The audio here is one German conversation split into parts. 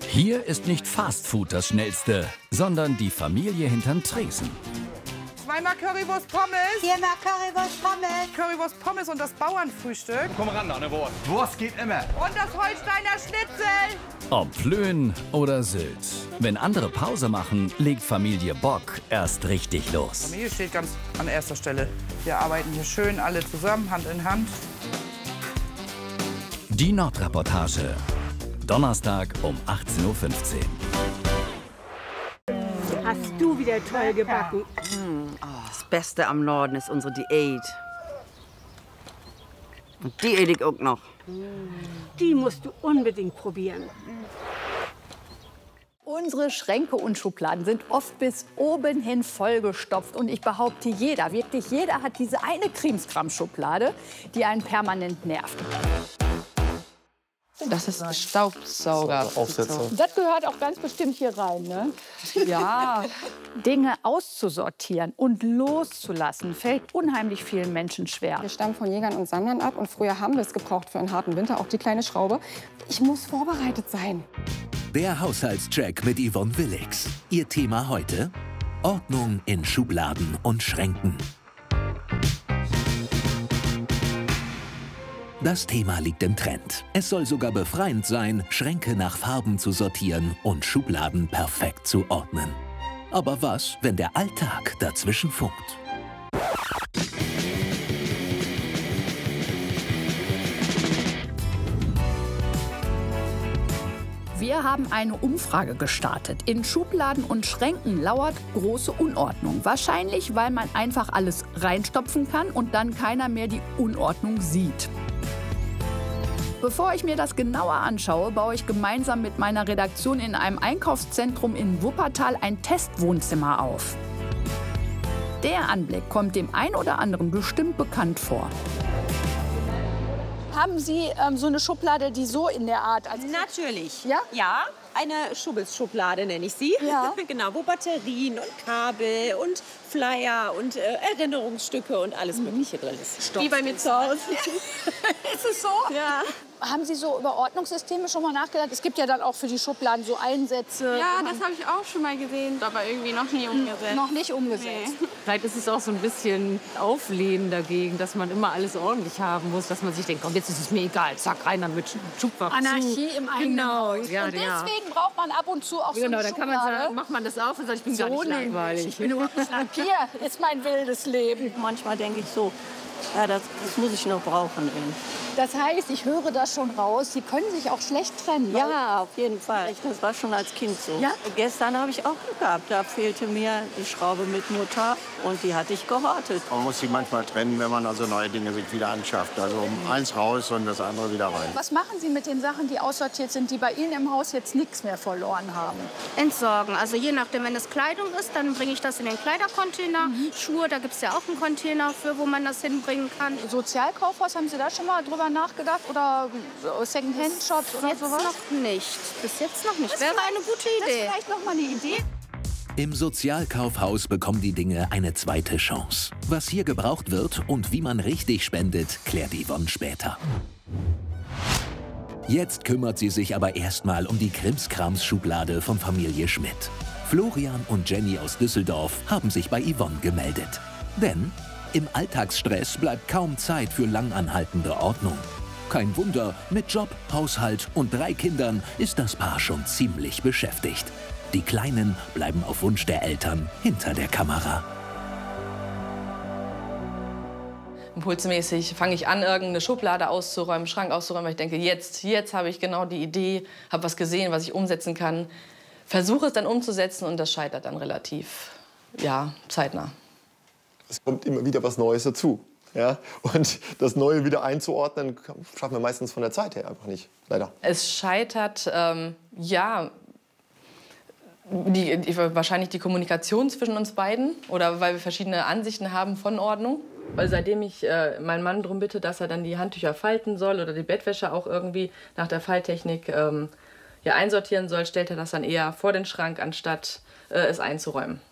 Hier ist nicht Fast Food das Schnellste, sondern die Familie hinterm Tresen. Zweimal Currywurst Pommes. Viermal Currywurst Pommes. Currywurst Pommes und das Bauernfrühstück. Komm ran, eine Wurst. Wurst geht immer. Und das Holsteiner Schnitzel. Ob Flöhen oder Sylt. Wenn andere Pause machen, legt Familie Bock erst richtig los. Familie steht ganz an erster Stelle. Wir arbeiten hier schön alle zusammen, Hand in Hand. Die Nordreportage. Donnerstag um 18:15 Uhr. Hast du wieder toll gebacken. Das Beste am Norden ist unsere Diät. Und die esse ich auch noch. Die musst du unbedingt probieren. Unsere Schränke und Schubladen sind oft bis oben hin vollgestopft. Und ich behaupte, jeder, wirklich jeder hat diese eine Krimskram-Schublade, die einen permanent nervt. Das ist Staubsaugeraufsetzer. Das gehört auch ganz bestimmt hier rein, ne? Ja. Dinge auszusortieren und loszulassen, fällt unheimlich vielen Menschen schwer. Wir stammen von Jägern und Sammlern ab und früher haben wir es gebraucht für einen harten Winter, auch die kleine Schraube. Ich muss vorbereitet sein. Der Haushaltscheck mit Yvonne Willix. Ihr Thema heute? Ordnung in Schubladen und Schränken. Das Thema liegt im Trend. Es soll sogar befreiend sein, Schränke nach Farben zu sortieren und Schubladen perfekt zu ordnen. Aber was, wenn der Alltag dazwischen funkt? Wir haben eine Umfrage gestartet. In Schubladen und Schränken lauert große Unordnung. Wahrscheinlich, weil man einfach alles reinstopfen kann und dann keiner mehr die Unordnung sieht. Bevor ich mir das genauer anschaue, baue ich gemeinsam mit meiner Redaktion in einem Einkaufszentrum in Wuppertal ein Testwohnzimmer auf. Der Anblick kommt dem einen oder anderen bestimmt bekannt vor. Haben Sie so eine Schublade, die so in der Art... Natürlich. Ja? Ja, eine Schubbelsschublade nenne ich sie. Ja. Genau, wo Batterien und Kabel und Flyer und Erinnerungsstücke und alles Mögliche drin ist. Stoff. Wie bei mir zu Hause. Ist es so? Ja. Haben Sie so über Ordnungssysteme schon mal nachgedacht? Es gibt ja dann auch für die Schubladen so Einsätze. Ja, das habe ich auch schon mal gesehen, aber irgendwie noch nie umgesetzt. Noch nicht umgesetzt. Nee. Vielleicht ist es auch so ein bisschen Auflehnen dagegen, dass man immer alles ordentlich haben muss, dass man sich denkt, komm, jetzt ist es mir egal, zack, rein damit, Schubfach Anarchie zu. im eigenen Genau. Haus. Ja, und ja. deswegen braucht man ab und zu auch so Genau, eine dann kann man Schublade. sagen, macht man das auf und sagt, ich bin gar nicht langweilig. Ich bin überhaupt nicht lang. Hier ist mein wildes Leben. Manchmal denke ich so, ja, das muss ich noch brauchen. Das heißt, ich höre das schon raus, Sie können sich auch schlecht trennen. Ja, auf jeden Fall. Das war schon als Kind so. Ja? Gestern habe ich auch Glück gehabt. Da fehlte mir die Schraube mit Mutter und die hatte ich gehortet. Man muss sich manchmal trennen, wenn man also neue Dinge sich wieder anschafft. Also eins raus und das andere wieder rein. Was machen Sie mit den Sachen, die aussortiert sind, die bei Ihnen im Haus jetzt nichts mehr verloren haben? Entsorgen. Also je nachdem, wenn es Kleidung ist, dann bringe ich das in den Kleidercontainer. Schuhe, da gibt es ja auch einen Container für, wo man das hinbringen kann. Sozialkaufhaus, haben Sie da schon mal drüber nachgedacht? Oder Secondhand-Shops oder Jetzt sowas? noch nicht. Bis jetzt noch nicht. Das Wäre eine gute Das ist Idee. vielleicht noch mal eine Idee. Im Sozialkaufhaus bekommen die Dinge eine zweite Chance. Was hier gebraucht wird und wie man richtig spendet, klärt Yvonne später. Jetzt kümmert sie sich aber erstmal um die Krimskrams-Schublade von Familie Schmidt. Florian und Jenny aus Düsseldorf haben sich bei Yvonne gemeldet. Denn im Alltagsstress bleibt kaum Zeit für langanhaltende Ordnung. Kein Wunder, mit Job, Haushalt und 3 Kindern ist das Paar schon ziemlich beschäftigt. Die Kleinen bleiben auf Wunsch der Eltern hinter der Kamera. Impulsmäßig fange ich an, irgendeine Schublade auszuräumen, Schrank auszuräumen, weil ich denke, jetzt habe ich genau die Idee, habe was gesehen, was ich umsetzen kann. Versuche es dann umzusetzen und das scheitert dann relativ, zeitnah. Es kommt immer wieder was Neues dazu. Ja? Und das Neue wieder einzuordnen, schaffen wir meistens von der Zeit her einfach nicht, leider. Es scheitert, wahrscheinlich die Kommunikation zwischen uns beiden oder weil wir verschiedene Ansichten haben von Ordnung. Weil seitdem ich meinen Mann darum bitte, dass er dann die Handtücher falten soll oder die Bettwäsche auch irgendwie nach der Falttechnik einsortieren soll, stellt er das dann eher vor den Schrank, anstatt es einzuräumen.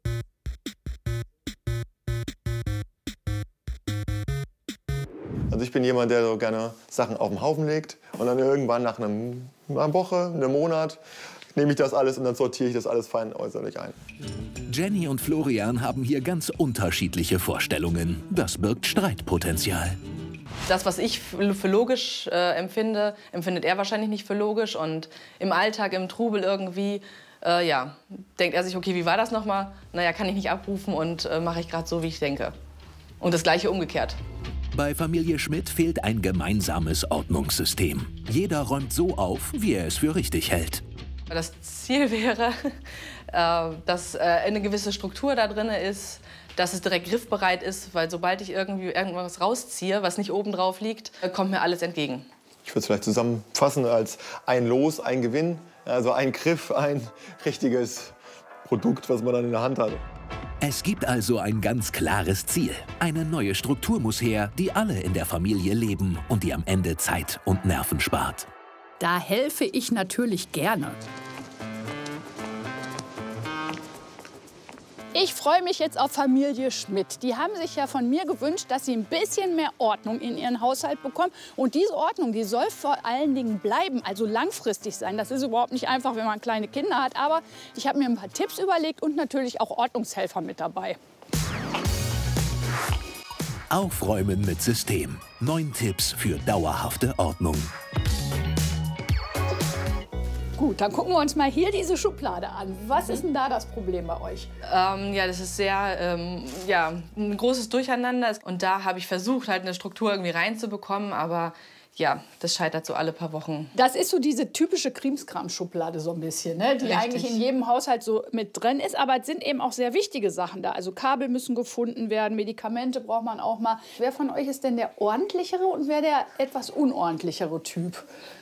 Also ich bin jemand, der so gerne Sachen auf den Haufen legt und dann irgendwann nach einer Woche, einem Monat nehme ich das alles und dann sortiere ich das alles fein äußerlich ein. Jenny und Florian haben hier ganz unterschiedliche Vorstellungen. Das birgt Streitpotenzial. Das, was ich für logisch empfinde, empfindet er wahrscheinlich nicht für logisch. Und im Alltag, im Trubel irgendwie, ja, denkt er sich, okay, wie war das nochmal? Naja, kann ich nicht abrufen und mache ich gerade so, wie ich denke. Und das Gleiche umgekehrt. Bei Familie Schmidt fehlt ein gemeinsames Ordnungssystem. Jeder räumt so auf, wie er es für richtig hält. Das Ziel wäre, dass eine gewisse Struktur da drin ist, dass es direkt griffbereit ist, weil sobald ich irgendwie irgendwas rausziehe, was nicht oben drauf liegt, kommt mir alles entgegen. Ich würde es vielleicht zusammenfassen als ein Los, ein Gewinn, also ein Griff, ein richtiges Produkt, was man dann in der Hand hat. Es gibt also ein ganz klares Ziel. Eine neue Struktur muss her, die alle in der Familie leben und die am Ende Zeit und Nerven spart. Da helfe ich natürlich gerne. Ich freue mich jetzt auf Familie Schmidt. Die haben sich ja von mir gewünscht, dass sie ein bisschen mehr Ordnung in ihren Haushalt bekommen. Und diese Ordnung, die soll vor allen Dingen bleiben, also langfristig sein. Das ist überhaupt nicht einfach, wenn man kleine Kinder hat. Aber ich habe mir ein paar Tipps überlegt und natürlich auch Ordnungshelfer mit dabei. Aufräumen mit System. 9 Tipps für dauerhafte Ordnung. Gut, dann gucken wir uns mal hier diese Schublade an. Was ist denn da das Problem bei euch? Ja, das ist sehr ja, ein großes Durcheinander. Und da habe ich versucht, halt eine Struktur irgendwie reinzubekommen. Aber ja, das scheitert so alle paar Wochen. Das ist so diese typische Krimskram-Schublade so ein bisschen, ne? Die eigentlich in jedem Haushalt so mit drin ist. Aber es sind eben auch sehr wichtige Sachen da. Also Kabel müssen gefunden werden, Medikamente braucht man auch mal. Wer von euch ist denn der ordentlichere und wer der etwas unordentlichere Typ?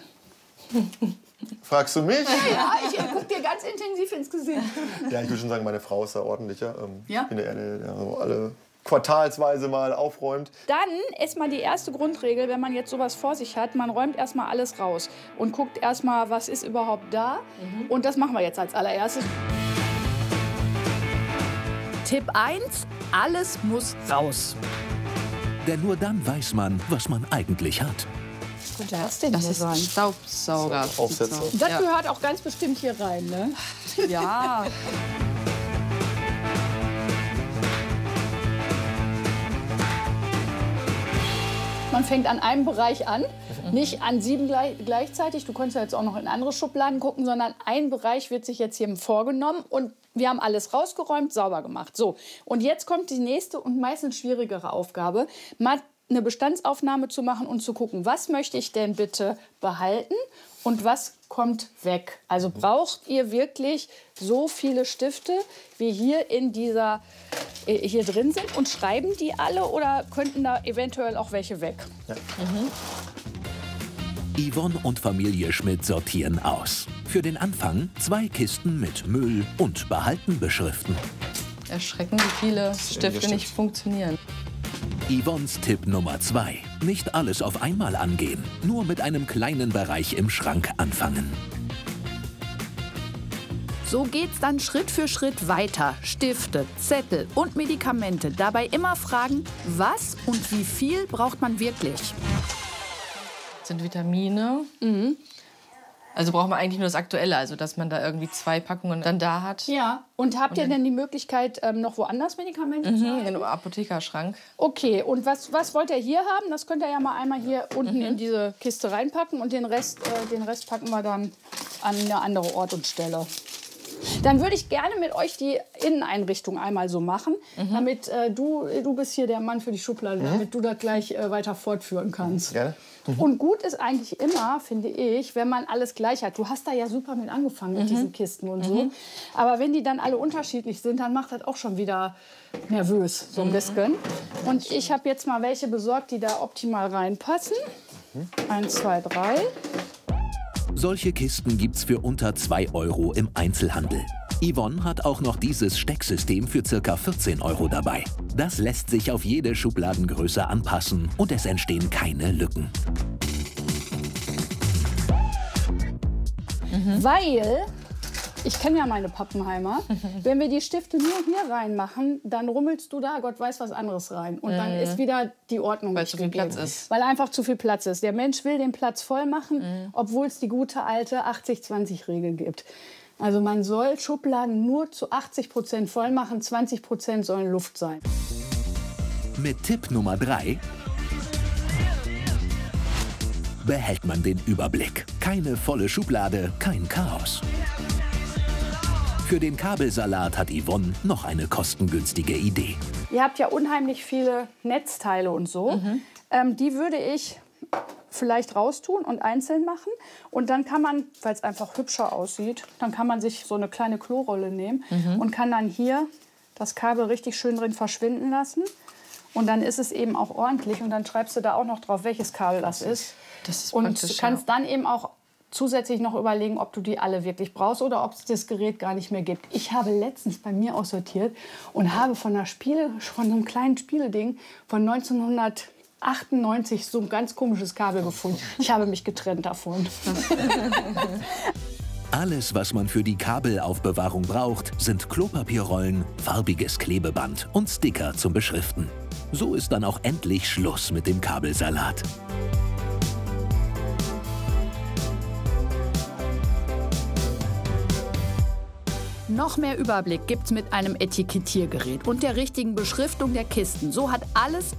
Fragst du mich? Ja, ich gucke dir ganz intensiv ins Gesicht. Ja, ich würde schon sagen, meine Frau ist da ordentlicher. Ja? Ich bin der, der so alle quartalsweise mal aufräumt. Dann ist mal die erste Grundregel, wenn man jetzt sowas vor sich hat, man räumt erstmal alles raus und guckt erstmal, was ist überhaupt da. Und das machen wir jetzt als allererstes. Tipp 1, alles muss raus. Denn nur dann weiß man, was man eigentlich hat. Könnte das denn das hier ist sein? Staubsauger. Aufsätze. Das gehört auch ganz bestimmt hier rein, ne? Ja. Man fängt an einem Bereich an, nicht an 7 gleichzeitig. Du konntest ja jetzt auch noch in andere Schubladen gucken, sondern ein Bereich wird sich jetzt hier vorgenommen und wir haben alles rausgeräumt, sauber gemacht. So, und jetzt kommt die nächste und meistens schwierigere Aufgabe, mal eine Bestandsaufnahme zu machen und zu gucken, was möchte ich denn bitte behalten und was kommt weg. Also braucht ihr wirklich so viele Stifte, wie hier in dieser hier drin sind und schreiben die alle oder könnten da eventuell auch welche weg? Ja. Yvonne und Familie Schmidt sortieren aus. Für den Anfang 2 Kisten mit Müll und behalten beschriften. Erschreckend, wie viele Stifte nicht funktionieren. Yvonnes Tipp Nummer 2. Nicht alles auf einmal angehen. Nur mit einem kleinen Bereich im Schrank anfangen. So geht's dann Schritt für Schritt weiter. Stifte, Zettel und Medikamente. Dabei immer fragen, was und wie viel braucht man wirklich? Das sind Vitamine. Also braucht man eigentlich nur das Aktuelle, also dass man da irgendwie 2 Packungen dann da hat. Ja. Und habt ihr denn die Möglichkeit, noch woanders Medikamente zu haben? Im Apothekerschrank. Okay, und was wollt ihr hier haben? Das könnt ihr ja mal einmal hier unten in diese Kiste reinpacken und den Rest packen wir dann an eine andere Ort und Stelle. Dann würde ich gerne mit euch die Inneneinrichtung einmal so machen, damit du bist hier der Mann für die Schublade, damit du das gleich weiter fortführen kannst. Gerne. Und gut ist eigentlich immer, finde ich, wenn man alles gleich hat. Du hast da ja super mit angefangen mit diesen Kisten und so. Aber wenn die dann alle unterschiedlich sind, dann macht das auch schon wieder nervös, so ein bisschen. Und ich habe jetzt mal welche besorgt, die da optimal reinpassen. 1, 2, 3. Solche Kisten gibt's für unter 2 € im Einzelhandel. Yvonne hat auch noch dieses Stecksystem für ca. 14 € dabei. Das lässt sich auf jede Schubladengröße anpassen und es entstehen keine Lücken. Weil Ich kenne ja meine Pappenheimer. Wenn wir die Stifte nur hier reinmachen, dann rummelst du da Gott weiß was anderes rein. Und dann ist wieder die Ordnung weil nicht zu viel gegeben. Platz ist. Weil einfach zu viel Platz ist. Der Mensch will den Platz voll machen, obwohl es die gute alte 80-20-Regel gibt. Also man soll Schubladen nur zu 80% voll machen, 20% sollen Luft sein. Mit Tipp Nummer 3 behält man den Überblick. Keine volle Schublade, kein Chaos. Für den Kabelsalat hat Yvonne noch eine kostengünstige Idee. Ihr habt ja unheimlich viele Netzteile und so. Die würde ich vielleicht raustun und einzeln machen. Und dann kann man, weil es einfach hübscher aussieht, dann kann man sich so eine kleine Klorolle nehmen und kann dann hier das Kabel richtig schön drin verschwinden lassen. Und dann ist es eben auch ordentlich. Und dann schreibst du da auch noch drauf, welches Kabel das ist. Das ist und du kannst dann eben auch zusätzlich noch überlegen, ob du die alle wirklich brauchst oder ob es das Gerät gar nicht mehr gibt. Ich habe letztens bei mir aussortiert und habe von einem kleinen Spieleding von 1998 so ein ganz komisches Kabel gefunden. Ich habe mich getrennt davon. Alles, was man für die Kabelaufbewahrung braucht, sind Klopapierrollen, farbiges Klebeband und Sticker zum Beschriften. So ist dann auch endlich Schluss mit dem Kabelsalat. Noch mehr Überblick gibt's mit einem Etikettiergerät und der richtigen Beschriftung der Kisten. So hat alles